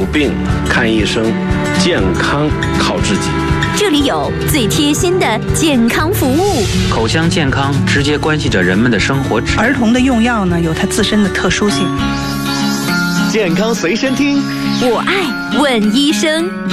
病看医生，健康靠自己。 这里有最贴心的健康服务。 口腔健康直接关系着人们的生活质量。 儿童的用药呢，有它自身的特殊性。 健康随身听， 我爱问医生。